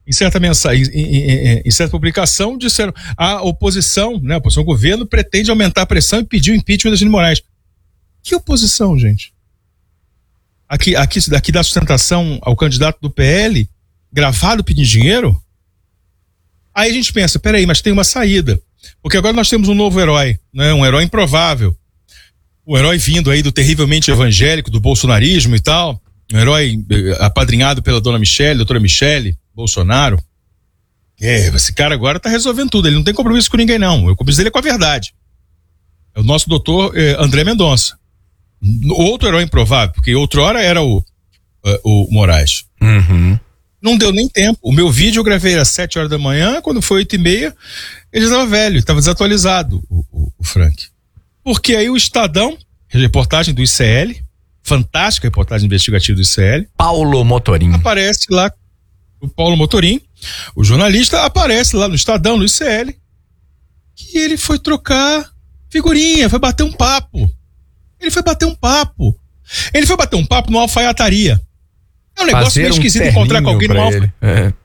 em certa mensagem, em certa publicação, disseram a oposição, né, a oposição ao governo pretende aumentar a pressão e pedir o impeachment da Alexandre de Moraes. Que oposição, gente? Aqui dá sustentação ao candidato do PL, gravado pedindo dinheiro? Aí a gente pensa, peraí, mas tem uma saída. Porque agora nós temos um novo herói, né, um herói improvável. O herói vindo aí do terrivelmente evangélico, do bolsonarismo e tal. Um herói apadrinhado pela doutora Michele Bolsonaro. Esse cara agora tá resolvendo tudo, ele não tem compromisso com ninguém não, o compromisso dele é com a verdade. É o nosso doutor André Mendonça. Outro herói improvável, porque outrora era o Moraes. Uhum. Não deu nem tempo. O meu vídeo eu gravei às 7 horas da manhã, quando foi 8h30, ele estava velho, estava desatualizado, o Frank. Porque aí o Estadão, reportagem do ICL, fantástica reportagem investigativa do ICL. Paulo Motorim. Aparece lá, o Paulo Motorim, o jornalista, aparece lá no Estadão, no ICL, que ele foi trocar figurinha, foi bater um papo. Ele foi bater um papo numa alfaiataria. É um negócio meio esquisito encontrar com alguém numa alfaiataria.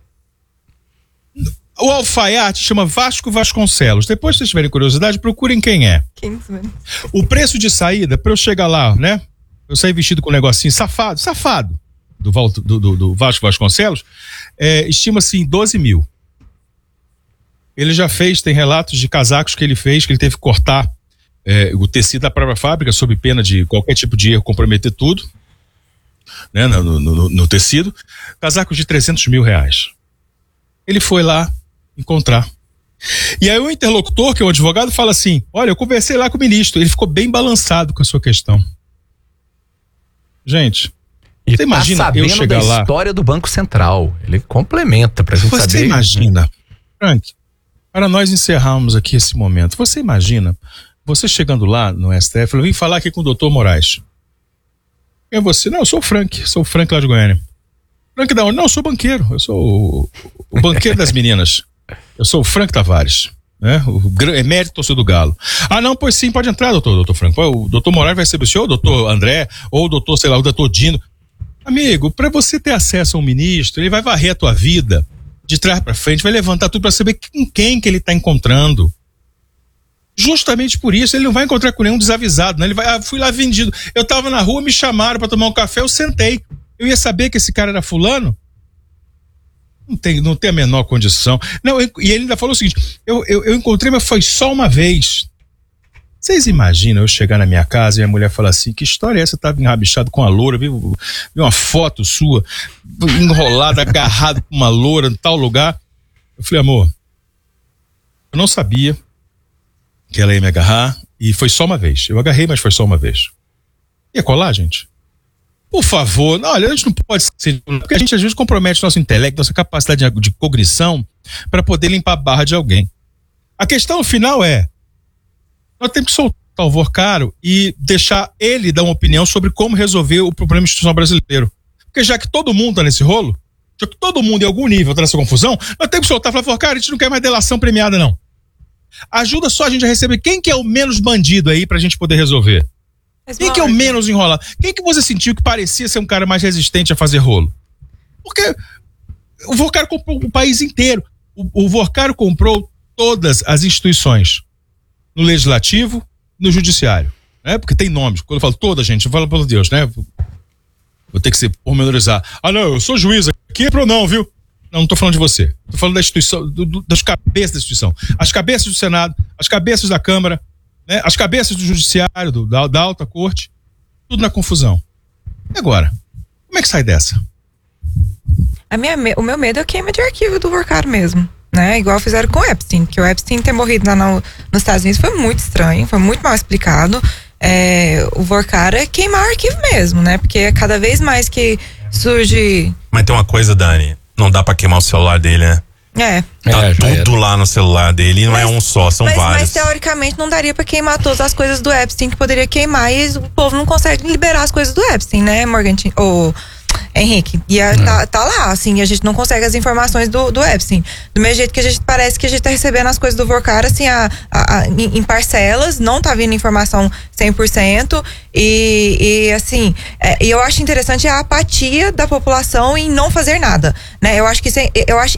O alfaiate chama Vasco Vasconcelos. Depois, se vocês tiverem curiosidade, procurem quem é. O preço de saída, pra eu chegar lá, né? Eu saí vestido com um negocinho safado, do Vasco Vasconcelos, estima-se em 12 mil. Ele já tem relatos de casacos que ele fez, que ele teve que cortar o tecido da própria fábrica, sob pena de qualquer tipo de erro comprometer tudo, né, no tecido. Casacos de 300 mil reais. Ele foi lá encontrar. E aí o interlocutor, que é o advogado, fala assim: olha, eu conversei lá com o ministro, ele ficou bem balançado com a sua questão. Gente, você imagina eu chegar lá... história do Banco Central, ele complementa pra gente saber... Você imagina, Frank, para nós encerrarmos aqui esse momento, você imagina você chegando lá no STF, eu vim falar aqui com o doutor Moraes. Quem é você? Não, eu sou o Frank lá de Goiânia. Frank da onde? Não, eu sou banqueiro, eu sou o banqueiro das meninas. Eu sou o Frank Tavares, né? O emérito torcedor do Galo. Ah, não, pois sim, pode entrar, doutor Frank. O doutor Moraes vai receber o senhor, o doutor André, ou o doutor, sei lá, o doutor Dino. Amigo, para você ter acesso a um ministro, ele vai varrer a tua vida de trás para frente, vai levantar tudo para saber com quem que ele tá encontrando. Justamente por isso, ele não vai encontrar com nenhum desavisado, né? Ele vai, fui lá vendido. Eu tava na rua, me chamaram para tomar um café, eu sentei. Eu ia saber que esse cara era fulano? Não tem a menor condição. Não, e ele ainda falou o seguinte: eu encontrei, mas foi só uma vez. Vocês imaginam eu chegar na minha casa e a mulher falar assim: que história é essa? Eu tava enrabixado com a loura, vi uma foto sua, enrolada, agarrado com uma loura em tal lugar. Eu falei: amor, eu não sabia que ela ia me agarrar e foi só uma vez. Eu agarrei, mas foi só uma vez. Ia colar, gente? Por favor, não, olha, a gente não pode ser, porque a gente às vezes compromete nosso intelecto, nossa capacidade de cognição para poder limpar a barra de alguém. A questão final é: nós temos que soltar o Vorcaro e deixar ele dar uma opinião sobre como resolver o problema institucional brasileiro. Porque já que todo mundo está nesse rolo, já que todo mundo em algum nível está nessa confusão, nós temos que soltar e falar: Vorcaro, a gente não quer mais delação premiada, não. Ajuda só a gente a receber quem que é o menos bandido aí pra gente poder resolver. Quem que é o menos enrolado? Quem que você sentiu que parecia ser um cara mais resistente a fazer rolo? Porque o Vorcaro comprou o país inteiro. O Vorcaro comprou todas as instituições. No legislativo, no judiciário. Né? Porque tem nomes. Quando eu falo toda, gente, eu falo pelo Deus, né? Vou ter que se pormenorizar. Ah, não, eu sou juiz aqui, é pro não, viu? Não tô falando de você. Tô falando da instituição, das cabeças da instituição. As cabeças do Senado, as cabeças da Câmara, né? As cabeças do Judiciário, da Alta Corte, tudo na confusão. E agora? Como é que sai dessa? O meu medo é a queima de arquivo do Vorcaro mesmo, né? Igual fizeram com o Epstein, que o Epstein ter morrido lá nos Estados Unidos foi muito estranho, foi muito mal explicado. O Vorcaro é queimar arquivo mesmo, né? Porque cada vez mais que surge... Mas tem uma coisa, Dani, não dá pra queimar o celular dele, né? Tá tudo lá no celular dele, não é um só, são vários. Mas teoricamente não daria pra queimar todas as coisas do Epstein que poderia queimar, e o povo não consegue liberar as coisas do Epstein, né, Morgantin? Ou Henrique, e tá lá, assim, a gente não consegue as informações do Epstein. Do mesmo jeito que parece que a gente tá recebendo as coisas do Vorcaro, assim, em parcelas, não tá vindo informação 100%, e assim, e eu acho interessante a apatia da população em não fazer nada, né? Eu acho